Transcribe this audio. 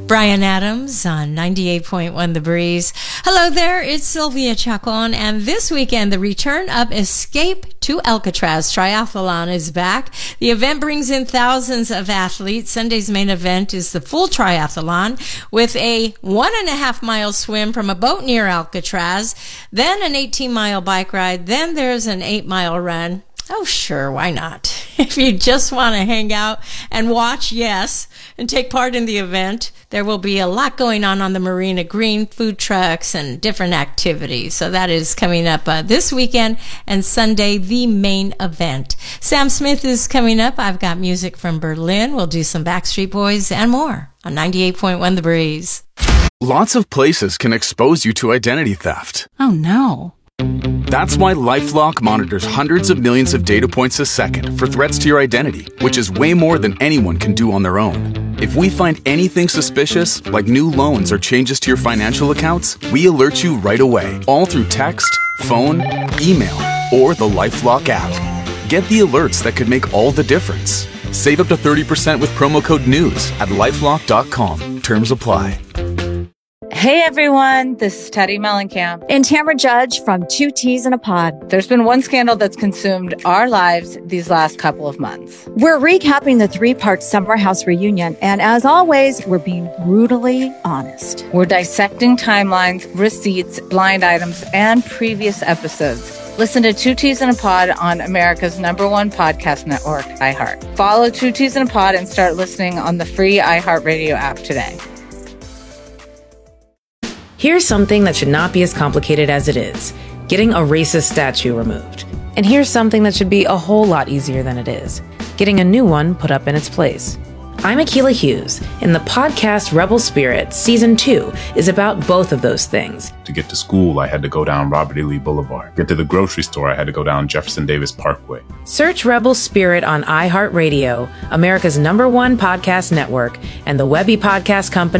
Bryan Adams on 98.1 The Breeze. Hello there, it's Sylvia Chacon, and this weekend the return of Escape to Alcatraz Triathlon is back. The event brings in thousands of athletes. Sunday's main event is the full triathlon with a 1.5 mile swim from a boat near Alcatraz, then an 18-mile bike ride, then there's an 8-mile run. Oh, sure, why not? If you just want to hang out and watch, yes, and take part in the event, there will be a lot going on the Marina Green, food trucks, and different activities. So that is coming up this weekend, and Sunday, the main event. Sam Smith is coming up. I've got music from Berlin. We'll do some Backstreet Boys and more on 98.1 The Breeze. Lots of places can expose you to identity theft. Oh, no. That's why LifeLock monitors hundreds of millions of data points a second for threats to your identity, which is way more than anyone can do on their own. If we find anything suspicious, like new loans or changes to your financial accounts, we alert you right away, all through text, phone, email, or the LifeLock app. Get the alerts that could make all the difference. Save up to 30% with promo code NEWS at LifeLock.com. Terms apply. Hey everyone, this is Teddy Mellencamp and Tamara Judge from Two Teas in a Pod. There's been one scandal that's consumed our lives these last couple of months. We're recapping the 3-part Summer House reunion, and as always, we're being brutally honest. We're dissecting timelines, receipts, blind items, and previous episodes. Listen to Two Teas in a Pod on America's #1 podcast network, iHeart. Follow Two Teas in a Pod and start listening on the free iHeartRadio app today. Here's something that should not be as complicated as it is: getting a racist statue removed. And here's something that should be a whole lot easier than it is: getting a new one put up in its place. I'm Akilah Hughes, and the podcast Rebel Spirit Season 2 is about both of those things. To get to school, I had to go down Robert E. Lee Boulevard. Get to the grocery store, I had to go down Jefferson Davis Parkway. Search Rebel Spirit on iHeartRadio, America's #1 podcast network, and the Webby Podcast Company